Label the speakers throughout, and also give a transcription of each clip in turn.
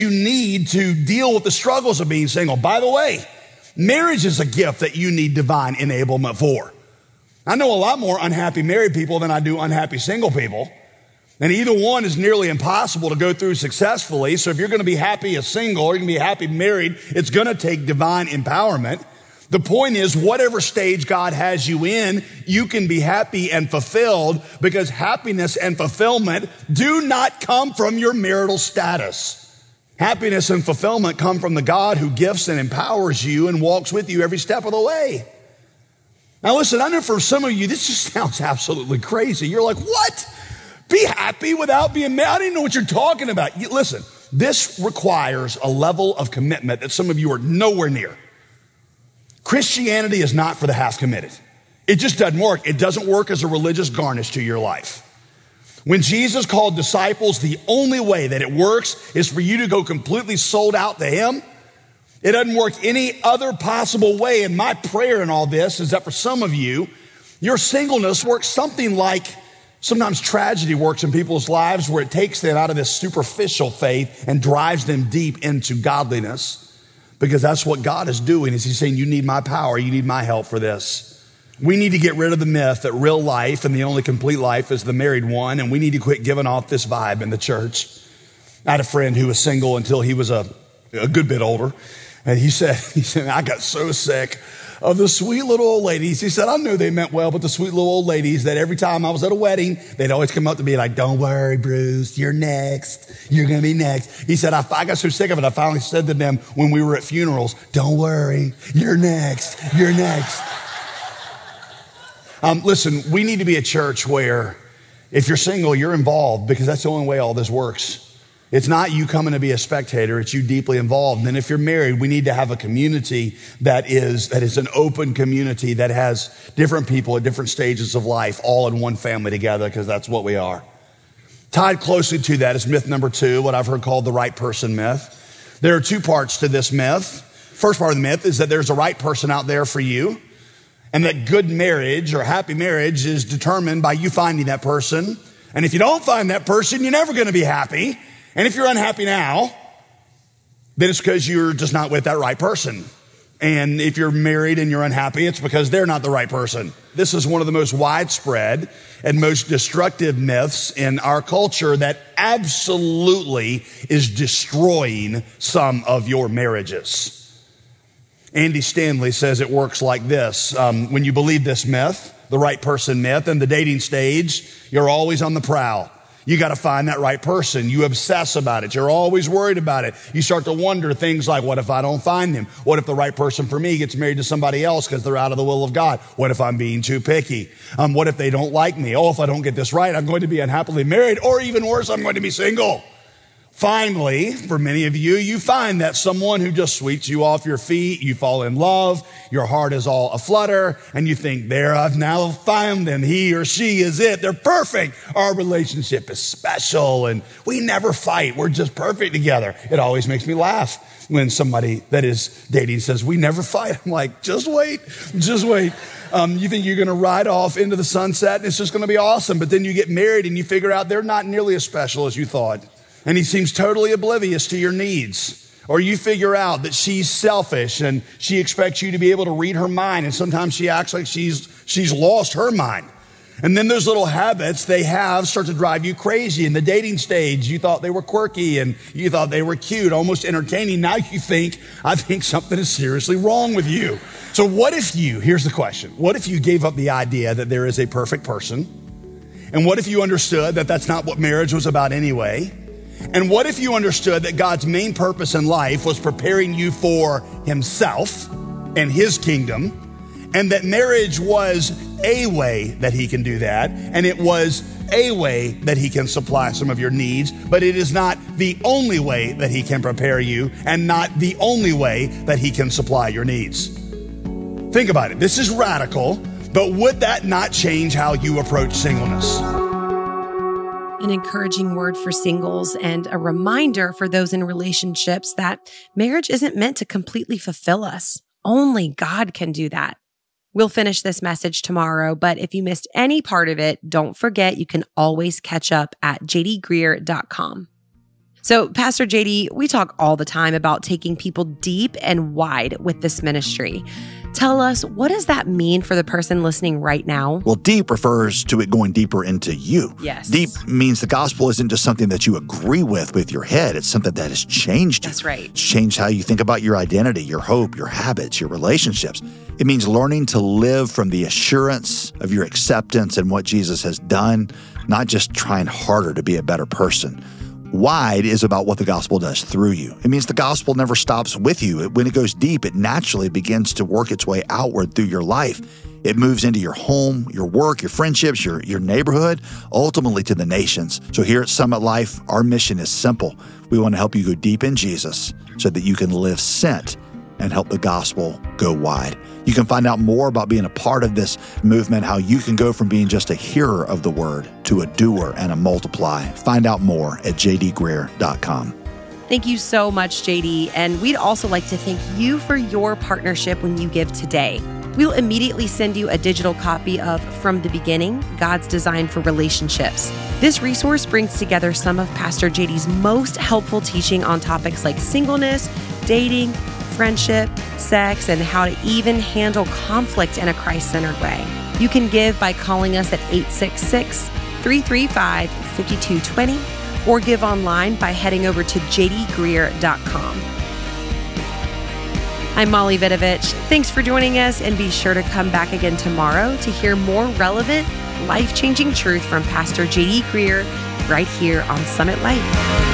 Speaker 1: you need to deal with the struggles of being single. By the way, marriage is a gift that you need divine enablement for. I know a lot more unhappy married people than I do unhappy single people. And either one is nearly impossible to go through successfully. So if you're going to be happy as single or you're going to be happy married, it's going to take divine empowerment. The point is, whatever stage God has you in, you can be happy and fulfilled, because happiness and fulfillment do not come from your marital status. Happiness and fulfillment come from the God who gifts and empowers you and walks with you every step of the way. Now listen, I know for some of you, this just sounds absolutely crazy. You're like, what? Be happy without being married? I don't even know what you're talking about. Listen, this requires a level of commitment that some of you are nowhere near. Christianity is not for the half committed. It just doesn't work. It doesn't work as a religious garnish to your life. When Jesus called disciples, the only way that it works is for you to go completely sold out to him. It doesn't work any other possible way. And my prayer in all this is that for some of you, your singleness works something like sometimes tragedy works in people's lives, where it takes them out of this superficial faith and drives them deep into godliness. Because that's what God is doing, is he's saying, you need my power, you need my help for this. We need to get rid of the myth that real life and the only complete life is the married one, and we need to quit giving off this vibe in the church. I had a friend who was single until he was a good bit older, and he said, I got so sick of the sweet little old ladies. He said, I knew they meant well, but the sweet little old ladies that every time I was at a wedding, they'd always come up to me like, don't worry, Bruce, you're next. You're going to be next. He said, I got so sick of it, I finally said to them when we were at funerals, don't worry, you're next. You're next. Listen, we need to be a church where if you're single, you're involved, because that's the only way all this works. It's not you coming to be a spectator, it's you deeply involved. And then if you're married, we need to have a community that is an open community that has different people at different stages of life, all in one family together, because that's what we are. Tied closely to that is myth number 2, what I've heard called the right person myth. There are 2 parts to this myth. First part of the myth is that there's a right person out there for you, and that good marriage or happy marriage is determined by you finding that person. And if you don't find that person, you're never going to be happy. And if you're unhappy now, then it's because you're just not with that right person. And if you're married and you're unhappy, it's because they're not the right person. This is one of the most widespread and most destructive myths in our culture that absolutely is destroying some of your marriages. Andy Stanley says it works like this. When you believe this myth, the right person myth, in the dating stage, you're always on the prowl. You got to find that right person. You obsess about it. You're always worried about it. You start to wonder things like, what if I don't find him? What if the right person for me gets married to somebody else because they're out of the will of God? What if I'm being too picky? What if they don't like me? Oh, if I don't get this right, I'm going to be unhappily married, or even worse, I'm going to be single. Finally, for many of you, you find that someone who just sweeps you off your feet. You fall in love. Your heart is all aflutter. And you think, there, I've now found them. He or she is it. They're perfect. Our relationship is special. And we never fight. We're just perfect together. It always makes me laugh when somebody that is dating says, we never fight. I'm like, just wait. Just wait. You think you're going to ride off into the sunset and it's just going to be awesome. But then you get married and you figure out they're not nearly as special as you thought. And he seems totally oblivious to your needs. Or you figure out that she's selfish and she expects you to be able to read her mind. And sometimes she acts like she's lost her mind. And then those little habits they have start to drive you crazy. In the dating stage, you thought they were quirky and you thought they were cute, almost entertaining. Now you think, I think something is seriously wrong with you. So what if here's the question, what if you gave up the idea that there is a perfect person? And what if you understood that that's not what marriage was about anyway? And what if you understood that God's main purpose in life was preparing you for himself and his kingdom, and that marriage was a way that he can do that, and it was a way that he can supply some of your needs, but it is not the only way that he can prepare you, and not the only way that he can supply your needs. Think about it. This is radical, but would that not change how you approach singleness?
Speaker 2: An encouraging word for singles and a reminder for those in relationships that marriage isn't meant to completely fulfill us. Only God can do that. We'll finish this message tomorrow, but if you missed any part of it, don't forget you can always catch up at jdgreer.com. So, Pastor JD, we talk all the time about taking people deep and wide with this ministry. Tell us, what does that mean for the person listening right now?
Speaker 3: Well, deep refers to it going deeper into you.
Speaker 2: Yes.
Speaker 3: Deep means the gospel isn't just something that you agree with your head. It's something that has changed you.
Speaker 2: That's right.
Speaker 3: It's changed how you think about your identity, your hope, your habits, your relationships. It means learning to live from the assurance of your acceptance and what Jesus has done, not just trying harder to be a better person. Wide is about what the gospel does through you. It means the gospel never stops with you. When it goes deep, it naturally begins to work its way outward through your life. It moves into your home, your work, your friendships, your neighborhood, ultimately to the nations. So here at Summit Life, our mission is simple. We want to help you go deep in Jesus so that you can live sent and help the gospel go wide. You can find out more about being a part of this movement, how you can go from being just a hearer of the word to a doer and a multiply. Find out more at jdgreear.com.
Speaker 2: Thank you so much, JD. And we'd also like to thank you for your partnership when you give today. We'll immediately send you a digital copy of From the Beginning, God's Design for Relationships. This resource brings together some of Pastor JD's most helpful teaching on topics like singleness, dating, friendship, sex, and how to even handle conflict in a Christ-centered way. You can give by calling us at 866-335-5220 or give online by heading over to jdgreear.com. I'm Molly Vidovich. Thanks for joining us, and be sure to come back again tomorrow to hear more relevant, life-changing truth from Pastor JD Greear right here on Summit Life.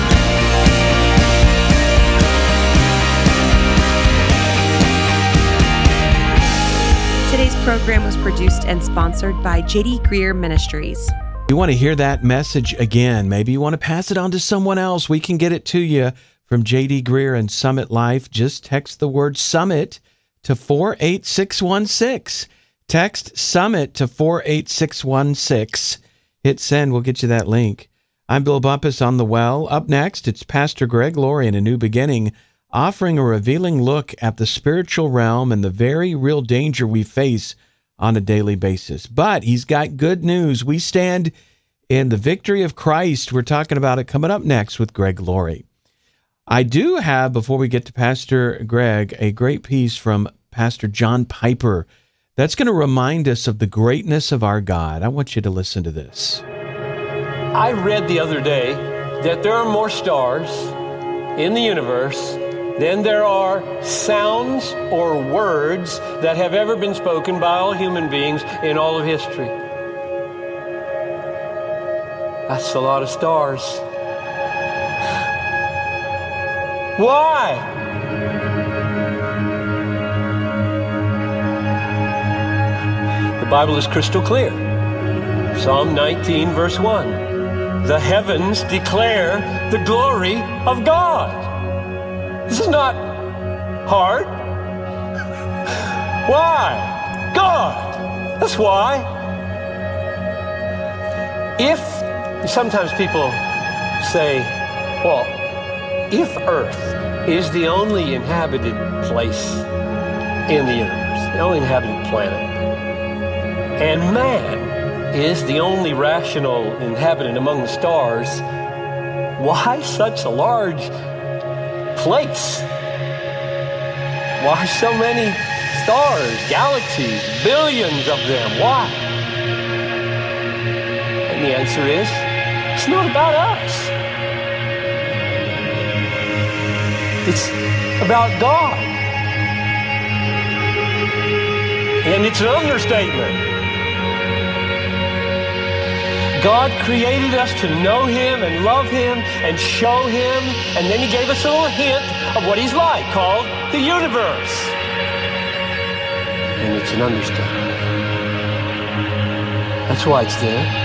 Speaker 2: Today's program was produced and sponsored by JD Greear Ministries.
Speaker 4: You want to hear that message again? Maybe you want to pass it on to someone else. We can get it to you from JD Greear and Summit Life. Just text the word Summit to 48616. Text Summit to 48616. Hit send. We'll get you that link. I'm Bill Bumpus on the well. Up next, it's Pastor Greg Laurie in A New Beginning, offering a revealing look at the spiritual realm and the very real danger we face on a daily basis. But he's got good news. We stand in the victory of Christ. We're talking about it coming up next with Greg Laurie. I do have, before we get to Pastor Greg, a great piece from Pastor John Piper that's going to remind us of the greatness of our God. I want you to listen to this.
Speaker 5: I read the other day that there are more stars in the universe than there are sounds or words that have ever been spoken by all human beings in all of history. That's a lot of stars. Why? The Bible is crystal clear. Psalm 19, verse 1. The heavens declare the glory of God. This is not hard. Why? God. That's why. Sometimes people say, well, if Earth is the only inhabited place in the universe, the only inhabited planet, and man is the only rational inhabitant among the stars, why such a large place? Why so many stars, galaxies, billions of them? Why? And the answer is, it's not about us. It's about God. And it's an understatement. God created us to know Him and love Him and show Him, and then He gave us a little hint of what He's like, called the universe. And it's an understatement. That's why it's there.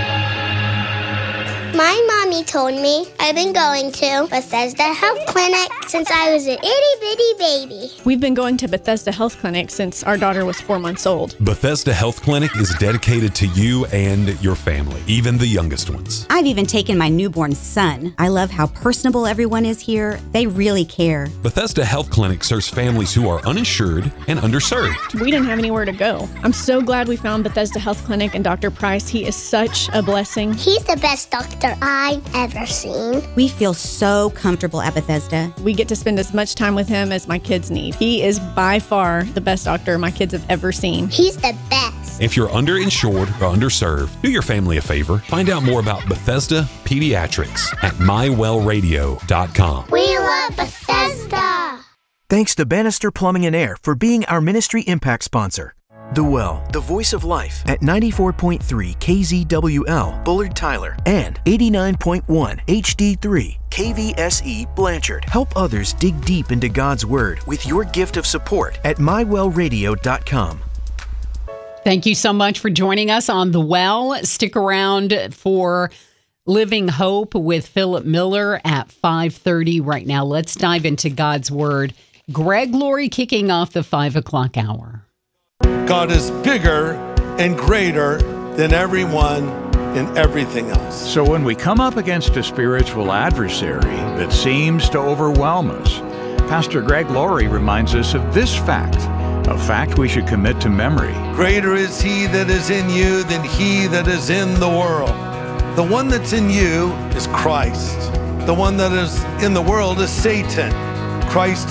Speaker 6: My mommy told me I've been going to Bethesda Health Clinic since I was an itty-bitty baby.
Speaker 7: We've been going to Bethesda Health Clinic since our daughter was 4 months old.
Speaker 8: Bethesda Health Clinic is dedicated to you and your family, even the youngest ones.
Speaker 9: I've even taken my newborn son. I love how personable everyone is here. They really care.
Speaker 8: Bethesda Health Clinic serves families who are uninsured and underserved.
Speaker 7: We didn't have anywhere to go. I'm so glad we found Bethesda Health Clinic and Dr. Price. He is such a blessing.
Speaker 6: He's the best doctor I've I've ever seen.
Speaker 9: We feel so comfortable at Bethesda.
Speaker 7: We get to spend as much time with him as my kids need. He is by far the best doctor my kids have ever seen.
Speaker 6: He's the best.
Speaker 8: If you're underinsured or underserved, do your family a favor. Find out more about Bethesda Pediatrics at mywellradio.com.
Speaker 6: We love Bethesda.
Speaker 10: Thanks to Bannister Plumbing and Air for being our Ministry Impact sponsor. The Well, the voice of life at 94.3 KZWL, Bullard Tyler, and 89.1 HD3 KVSE Blanchard. Help others dig deep into God's Word with your gift of support at mywellradio.com.
Speaker 11: Thank you so much for joining us on The Well. Stick around for Living Hope with Philip Miller at 5:30 right now. Let's dive into God's Word. Greg Laurie kicking off the 5 o'clock hour.
Speaker 12: God is bigger and greater than everyone and everything else.
Speaker 13: So when we come up against a spiritual adversary that seems to overwhelm us, Pastor Greg Laurie reminds us of this fact, a fact we should commit to memory.
Speaker 12: Greater is he that is in you than he that is in the world. The one that's in you is Christ. The one that is in the world is Satan. Christ